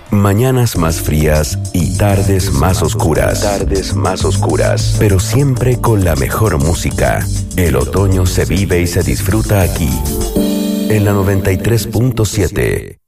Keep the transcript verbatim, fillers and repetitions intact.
Mañanas más frías y tardes más oscuras. Tardes más oscuras. Pero siempre con la mejor música. El otoño se vive y se disfruta aquí. En la noventa y tres punto siete.